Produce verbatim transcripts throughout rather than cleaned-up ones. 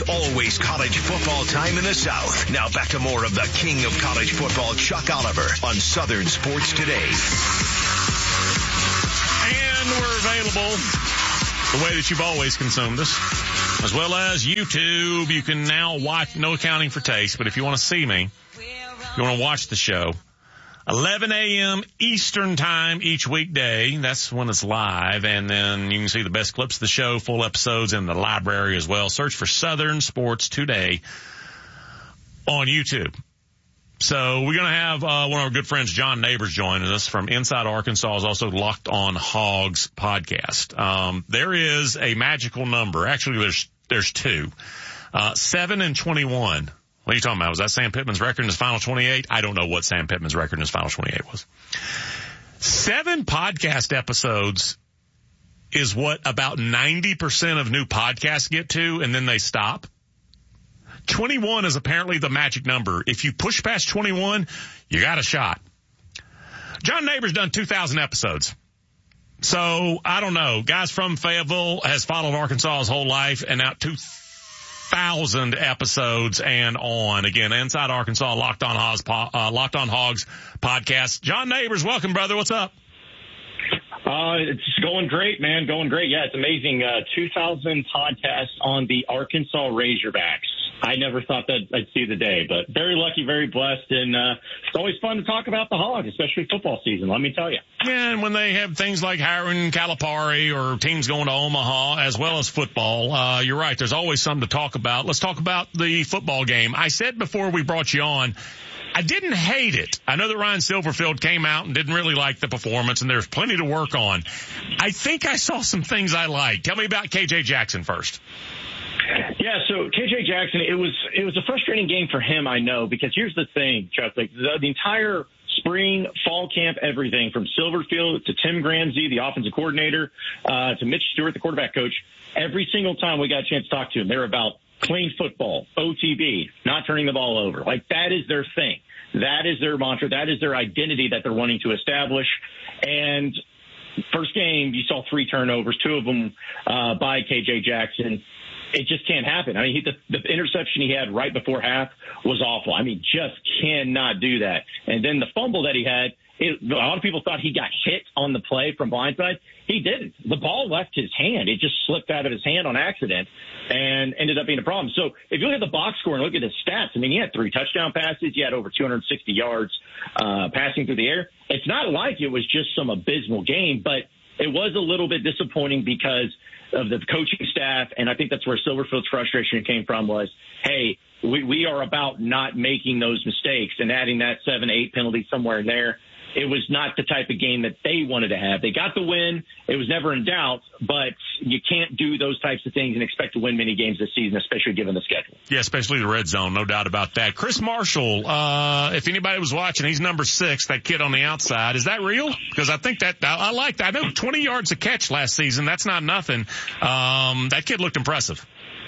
always college football time in the South. Now back to more of the king of college football, Chuck Oliver, on Southern Sports Today. And we're available the way that you've always consumed us, as well as YouTube. You can now watch, no accounting for taste, but if you want to see me, you want to watch the show, eleven a.m. Eastern time each weekday. That's when it's live. And then you can see the best clips of the show, full episodes in the library as well. Search for Southern Sports Today on YouTube. So we're going to have uh, one of our good friends, John Neighbors, joining us from Inside Arkansas, is also Locked on Hogs podcast. Um, there is a magical number. Actually, there's there's two. Uh, seven and twenty-one. What are you talking about? Was that Sam Pittman's record in his final twenty-eight? I don't know what Sam Pittman's record in his final twenty-eight was. Seven podcast episodes is what about ninety percent of new podcasts get to, and then they stop. twenty-one is apparently the magic number. If you push past twenty-one, you got a shot. John Neighbors done two thousand episodes. So, I don't know. Guys from Fayetteville has followed Arkansas his whole life, and now two thousand episodes and on. Again, Inside Arkansas, Locked on Hogs, uh, Locked on Hogs podcast. John Neighbors, welcome, brother. What's up? Uh, it's going great, man. Going great. Yeah, it's amazing. Uh, two thousand podcasts on the Arkansas Razorbacks. I never thought that I'd see the day, but very lucky, very blessed, and uh, it's always fun to talk about the Hogs, especially football season, let me tell you. Yeah, and when they have things like hiring Calipari or teams going to Omaha as well as football, uh, you're right, there's always something to talk about. Let's talk about the football game. I said before we brought you on, I didn't hate it. I know that Ryan Silverfield came out and didn't really like the performance, and there's plenty to work on. I think I saw some things I liked. Tell me about K J Jackson first. Yeah, so K J Jackson, it was it was a frustrating game for him, I know, because here's the thing, Chuck, like the, the entire spring, fall camp, everything from Silverfield to Tim Gramsey, the offensive coordinator, uh, to Mitch Stewart, the quarterback coach, every single time we got a chance to talk to them, they're about clean football, O T B, not turning the ball over. Like, that is their thing. That is their mantra. That is their identity that they're wanting to establish. And first game, you saw three turnovers, two of them uh, by K J Jackson. It just can't happen. I mean, he, the, the interception he had right before half was awful. I mean, just cannot do that. And then the fumble that he had, it, a lot of people thought he got hit on the play from blindside. He didn't. The ball left his hand. It just slipped out of his hand on accident and ended up being a problem. So if you look at the box score and look at his stats, I mean, he had three touchdown passes. He had over two hundred sixty yards uh, passing through the air. It's not like it was just some abysmal game, but it was a little bit disappointing because of the coaching staff, and I think that's where Silverfield's frustration came from was, hey, we, we are about not making those mistakes and adding that seven, eight penalty somewhere in there. It was not the type of game that they wanted to have. They got the win. It was never in doubt, but you can't do those types of things and expect to win many games this season, especially given the schedule. Yeah, especially the red zone, no doubt about that. Chris Marshall, uh, if anybody was watching, he's number six, that kid on the outside. Is that real? Because I think that, I, I like that. I know twenty yards a catch last season. That's not nothing. Um, that kid looked impressive.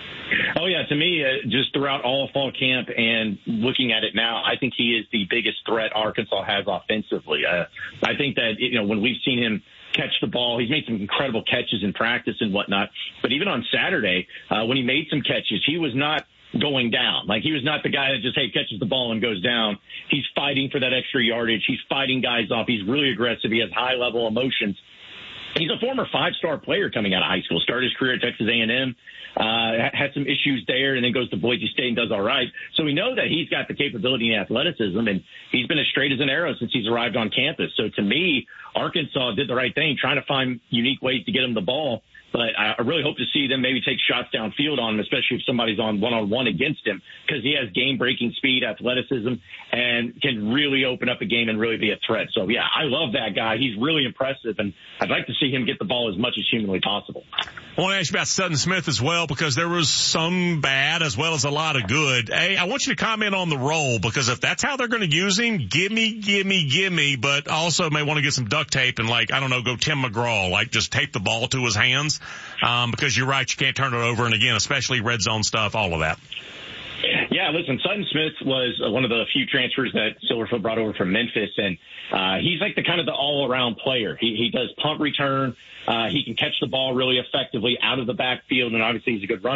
Oh, yeah. To me, uh, just throughout all fall camp and looking at it now, I think he is the biggest threat Arkansas has offensively. Uh, I think that, you know, when we've seen him catch the ball, he's made some incredible catches in practice and whatnot. But even on Saturday, uh, when he made some catches, he was not going down. Like, he was not the guy that just, hey, catches the ball and goes down. He's fighting for that extra yardage. He's fighting guys off. He's really aggressive. He has high-level emotions. He's a former five-star player coming out of high school, started his career at Texas A and M, uh, had some issues there, and then goes to Boise State and does all right. So we know that he's got the capability and athleticism, and he's been as straight as an arrow since he's arrived on campus. So to me, Arkansas did the right thing, trying to find unique ways to get him the ball. But I really hope to see them maybe take shots downfield on him, especially if somebody's on one-on-one against him, because he has game-breaking speed, athleticism, and can really open up a game and really be a threat. So, yeah, I love that guy. He's really impressive, and I'd like to see him get the ball as much as humanly possible. I want to ask you about Sutton Smith as well, because there was some bad as well as a lot of good. Hey, I want you to comment on the role, because if that's how they're going to use him, gimme, gimme, gimme, but also may want to get some duct tape and, like, I don't know, go Tim McGraw, like just tape the ball to his hands. Um, because you're right, you can't turn it over. And again, especially red zone stuff, all of that. Yeah, listen, Sutton Smith was one of the few transfers that Silverfield brought over from Memphis, and uh, he's like the kind of the all-around player. He, he does punt return. Uh, he can catch the ball really effectively out of the backfield, and obviously he's a good runner.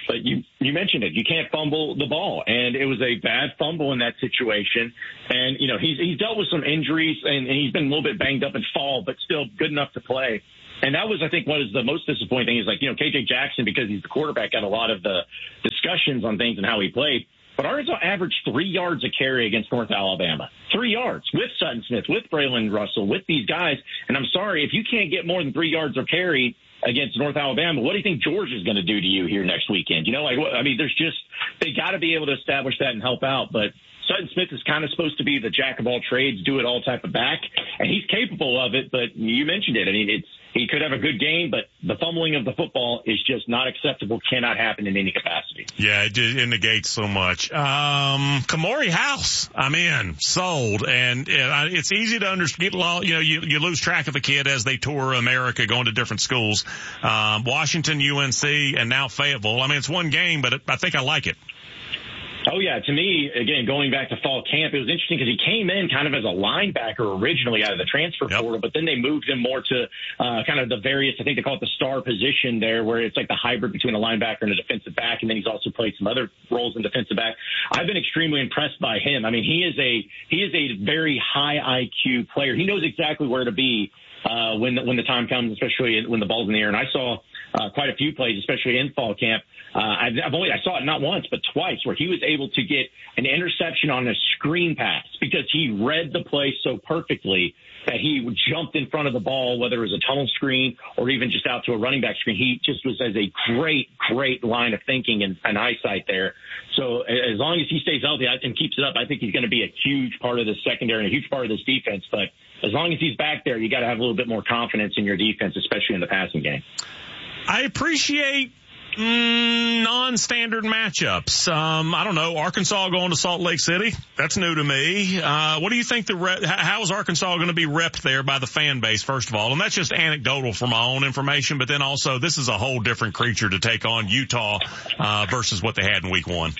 But you, you mentioned it. You can't fumble the ball. And it was a bad fumble in that situation. And, you know, he's, he's dealt with some injuries, and, and he's been a little bit banged up in fall, but still good enough to play. And that was, I think, what is the most disappointing thing is, like, you know, K J Jackson, because he's the quarterback, got a lot of the discussions on things and how he played. But Arkansas averaged three yards a carry against North Alabama. Three yards with Sutton Smith, with Braylon Russell, with these guys. And I'm sorry, if you can't get more than three yards a carry against North Alabama, what do you think Georgia's going to do to you here next weekend? You know, like, I mean, there's just, they got to be able to establish that and help out. But Sutton Smith is kind of supposed to be the jack of all trades, do it all type of back, and he's capable of it. But you mentioned it. I mean, it's, he could have a good game, but the fumbling of the football is just not acceptable, cannot happen in any capacity. Yeah, it, it negates so much. Um, Kamori House, I'm in, sold, and uh, it's easy to understand. You know, you, you lose track of the kid as they tour America, going to different schools. Um, Washington, U N C, and now Fayetteville. I mean, it's one game, but it, I think I like it. Oh, yeah. To me, again, going back to fall camp, it was interesting because he came in kind of as a linebacker originally out of the transfer yep. portal, but then they moved him more to uh, kind of the various, I think they call it the star position there, where it's like the hybrid between a linebacker and a defensive back, and then he's also played some other roles in defensive back. I've been extremely impressed by him. I mean, he is a he is a very high I Q player. He knows exactly where to be uh, when the, when the time comes, especially when the ball's in the air. And I saw uh, quite a few plays, especially in fall camp. Uh, I've, I've only, I saw it not once, but twice, where he was able to get an interception on a screen pass because he read the play so perfectly that he jumped in front of the ball, whether it was a tunnel screen or even just out to a running back screen. He just was as a great, great line of thinking and, and eyesight there. So as long as he stays healthy and keeps it up, I think he's going to be a huge part of the secondary and a huge part of this defense. But as long as he's back there, you got to have a little bit more confidence in your defense, especially in the passing game. I appreciate Mm, non-standard matchups. Um, I don't know. Arkansas going to Salt Lake City. That's new to me. Uh, what do you think the re- how is Arkansas going to be repped there by the fan base, first of all? And that's just anecdotal from my own information, but then also this is a whole different creature to take on Utah, uh, versus what they had in week one.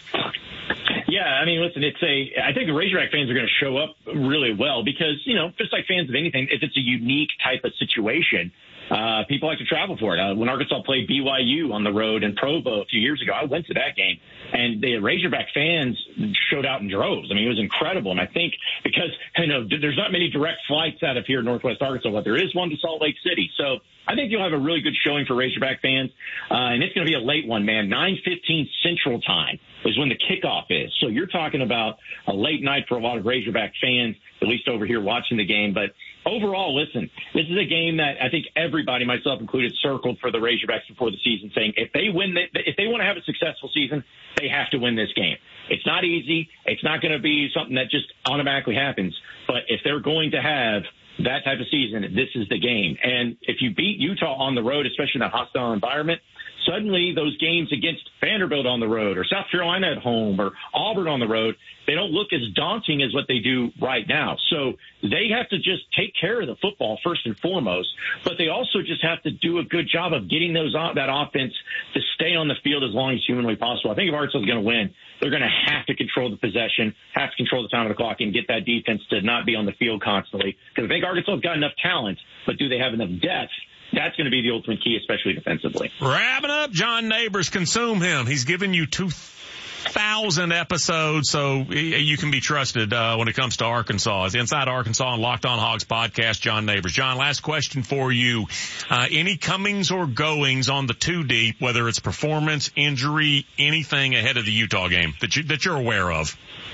Yeah, I mean, listen, it's a, I think the Razorback fans are going to show up really well because, you know, just like fans of anything, if it's a unique type of situation, Uh, people like to travel for it. Uh, when Arkansas played B Y U on the road in Provo a few years ago, I went to that game, and the Razorback fans showed out in droves. I mean, it was incredible. And I think because, you know, there's not many direct flights out of here in Northwest Arkansas, but there is one to Salt Lake City. So I think you'll have a really good showing for Razorback fans. Uh, and it's going to be a late one, man. nine fifteen Central Time is when the kickoff is. So you're talking about a late night for a lot of Razorback fans, at least over here watching the game. But overall, listen, this is a game that I think everybody, myself included, circled for the Razorbacks before the season, saying if they win, the, if they want to have a successful season, they have to win this game. It's not easy. It's not going to be something that just automatically happens. But if they're going to have that type of season, this is the game. And if you beat Utah on the road, especially in a hostile environment, suddenly those games against Vanderbilt on the road or South Carolina at home or Auburn on the road, they don't look as daunting as what they do right now. So they have to just take care of the football first and foremost, but they also just have to do a good job of getting those that offense to stay on the field as long as humanly possible. I think if Arkansas is going to win, they're going to have to control the possession, have to control the time of the clock, and get that defense to not be on the field constantly. Because I think Arkansas has got enough talent, but do they have enough depth? That's going to be the ultimate key, especially defensively. Wrapping up, John Neighbors, consume him. He's given you two thousand episodes, so you can be trusted uh, when it comes to Arkansas. It's Inside Arkansas and Locked On Hogs podcast, John Neighbors. John, last question for you. Uh, any comings or goings on the two deep, whether it's performance, injury, anything ahead of the Utah game that, you, that you're aware of?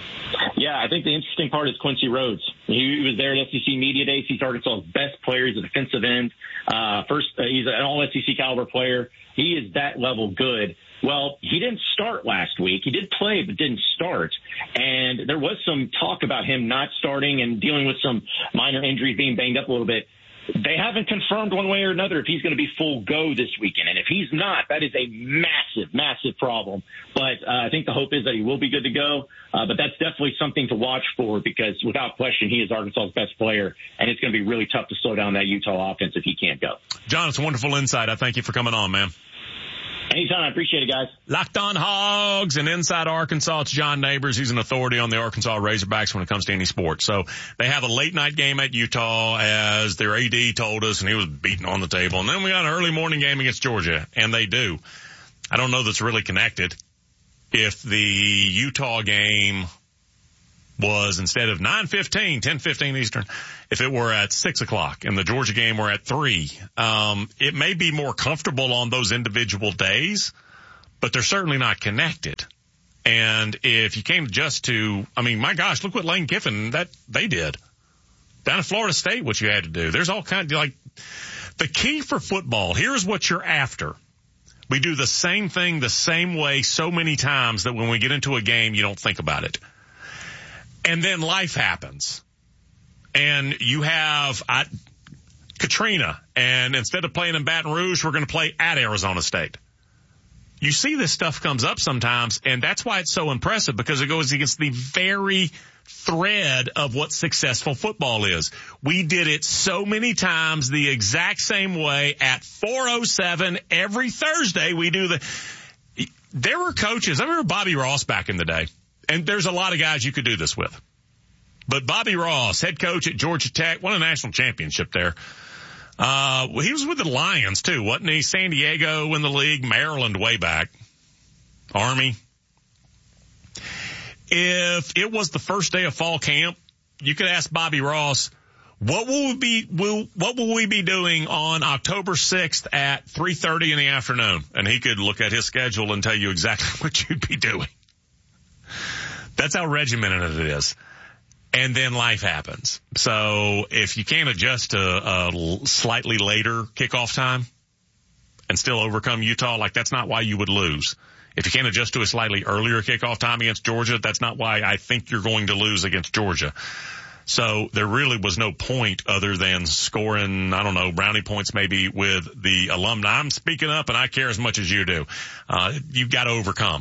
Yeah, I think the interesting part is Quincy Rhodes. He was there at S E C Media Days. He's Arkansas's best player. He's a defensive end. Uh, first, uh, he's an all-S E C caliber player. He is that level good. Well, he didn't start last week. He did play, but didn't start. And there was some talk about him not starting and dealing with some minor injuries, being banged up a little bit. They haven't confirmed one way or another if he's going to be full go this weekend. And if he's not, that is a massive, massive problem. But uh, I think the hope is that he will be good to go. Uh, but that's definitely something to watch for because without question, he is Arkansas's best player. And it's going to be really tough to slow down that Utah offense if he can't go. John, it's a wonderful insight. I thank you for coming on, man. Anytime. I appreciate it, guys. Locked On Hogs and Inside Arkansas. It's John Neighbors. He's an authority on the Arkansas Razorbacks when it comes to any sport. So they have a late night game at Utah, as their A D told us, and he was beating on the table. And then we got an early morning game against Georgia, and they do. I don't know that's really connected. If the Utah game was instead of nine fifteen, ten fifteen Eastern, if it were at six o'clock and the Georgia game were at three, um, it may be more comfortable on those individual days, but they're certainly not connected. And if you came just to, I mean, my gosh, look what Lane Kiffin, that they did down at Florida State, what you had to do. There's all kinds of, like, the key for football. Here's what you're after. We do the same thing the same way so many times that when we get into a game, you don't think about it. And then life happens. And you have I, Katrina, and instead of playing in Baton Rouge, we're going to play at Arizona State. You see this stuff comes up sometimes, and that's why it's so impressive, because it goes against the very thread of what successful football is. We did it so many times the exact same way at four oh seven every Thursday. We do the, there were coaches. I remember Bobby Ross back in the day, and there's a lot of guys you could do this with. But Bobby Ross, head coach at Georgia Tech, won a national championship there. Uh, he was with the Lions too, wasn't he? San Diego in the league, Maryland way back, Army. If it was the first day of fall camp, you could ask Bobby Ross, what will we be, will, what will we be doing on October sixth at three thirty in the afternoon? And he could look at his schedule and tell you exactly what you'd be doing. That's how regimented it is. And then life happens. So if you can't adjust to a slightly later kickoff time and still overcome Utah, like, that's not why you would lose. If you can't adjust to a slightly earlier kickoff time against Georgia, that's not why I think you're going to lose against Georgia. So there really was no point other than scoring, I don't know, brownie points maybe with the alumni. I'm speaking up, and I care as much as you do. Uh, you've got to overcome.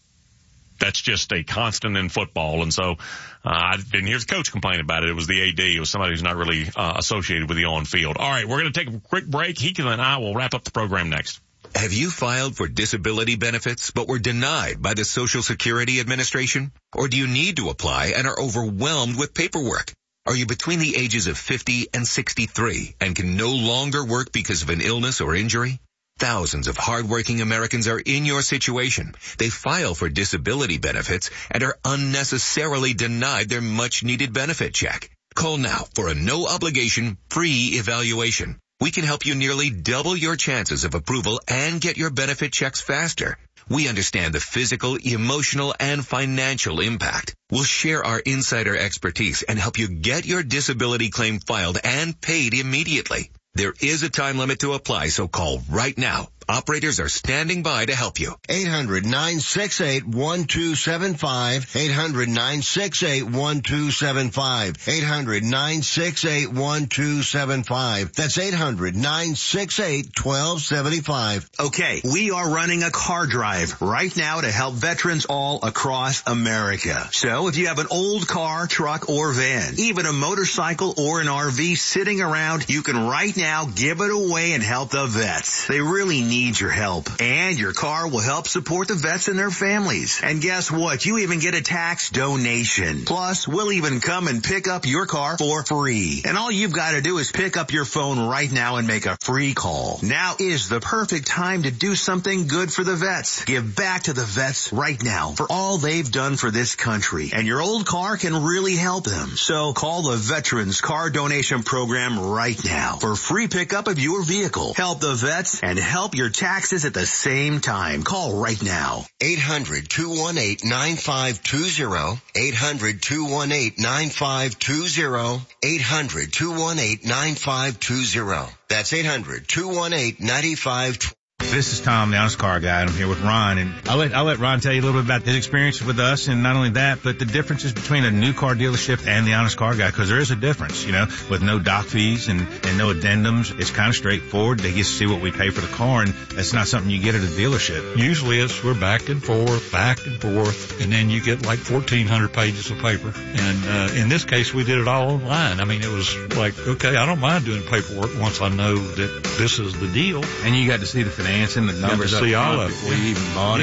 That's just a constant in football. And so, uh, I didn't hear the coach complain about it. It was the A D. It was somebody who's not really, uh, associated with the on-field. All right, we're going to take a quick break. Heath and I will wrap up the program next. Have you filed for disability benefits but were denied by the Social Security Administration? Or do you need to apply and are overwhelmed with paperwork? Are you between the ages of fifty and sixty-three and can no longer work because of an illness or injury? Thousands of hardworking Americans are in your situation. They file for disability benefits and are unnecessarily denied their much-needed benefit check. Call now for a no-obligation, free evaluation. We can help you nearly double your chances of approval and get your benefit checks faster. We understand the physical, emotional, and financial impact. We'll share our insider expertise and help you get your disability claim filed and paid immediately. There is a time limit to apply, so call right now. Operators are standing by to help you. eight hundred, nine six eight, one two seven five. eight hundred, nine six eight, one two seven five. eight hundred, nine six eight, one two seven five. That's eight hundred, nine six eight, one two seven five. Okay, we are running a car drive right now to help veterans all across America. So if you have an old car, truck, or van, even a motorcycle or an R V sitting around, you can right now give it away and help the vets. They really need Needs your help. And your car will help support the vets and their families. And guess what? You even get a tax donation. Plus, we'll even come and pick up your car for free. And all you've got to do is pick up your phone right now and make a free call. Now is the perfect time to do something good for the vets. Give back to the vets right now for all they've done for this country. And your old car can really help them. So call the Veterans Car Donation Program right now for free pickup of your vehicle. Help the vets and help your taxes at the same time. Call right now. eight hundred, two one eight, nine five two zero. eight hundred, two one eight, nine five two zero. eight hundred, two one eight, nine five two zero. That's eight hundred, two one eight, nine five two zero. This is Tom, the Honest Car Guy, and I'm here with Ron. And I'll let, I'll let Ron tell you a little bit about his experience with us, and not only that, but the differences between a new car dealership and the Honest Car Guy, because there is a difference, you know, with no doc fees and, and no addendums. It's kind of straightforward. They get to see what we pay for the car, and that's not something you get at a dealership. Usually it's we're back and forth, back and forth, and then you get like fourteen hundred pages of paper. And uh, in this case, we did it all online. I mean, it was like, okay, I don't mind doing paperwork once I know that this is the deal. And you got to see the financing, the numbers got up to see front all of it. before you even bought yeah. it.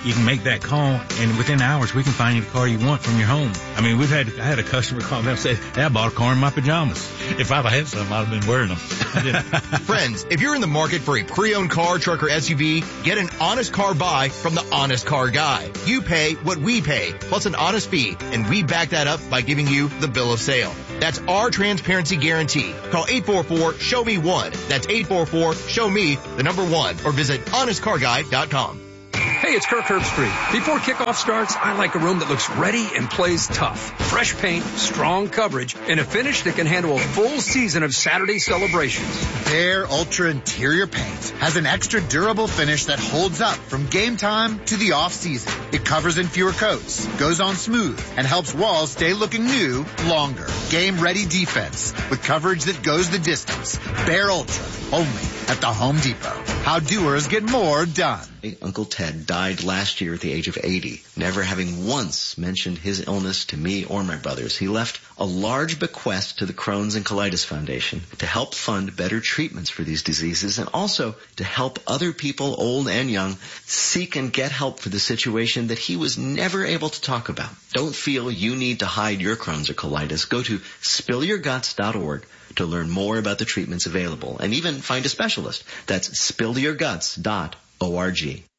you can make that call, and within hours we can find you the car you want from your home. I mean, we've had, I had a customer call me up and say, hey, I bought a car in my pajamas. If I'd have had some, I'd have been wearing them. Friends, if you're in the market for a pre-owned car, truck, or S U V, get an honest car buy from the Honest Car Guy. You pay what we pay, plus an honest fee, and we back that up by giving you the bill of sale. That's our transparency guarantee. Call eight four four, show me one. That's eight four four, show me the number one, or visit honest car guy dot com. Hey, it's Kirk Herbstreit. Before kickoff starts, I like a room that looks ready and plays tough. Fresh paint, strong coverage, and a finish that can handle a full season of Saturday celebrations. Behr Ultra Interior Paint has an extra durable finish that holds up from game time to the off-season. It covers in fewer coats, goes on smooth, and helps walls stay looking new longer. Game-ready defense with coverage that goes the distance. Behr Ultra, only at the Home Depot. How doers get more done. Uncle Ted died last year at the age of eighty, never having once mentioned his illness to me or my brothers. He left a large bequest to the Crohn's and Colitis Foundation to help fund better treatments for these diseases, and also to help other people, old and young, seek and get help for the situation that he was never able to talk about. Don't feel you need to hide your Crohn's or colitis. Go to spill your guts dot org to learn more about the treatments available, and even find a specialist. That's spill your guts dot org.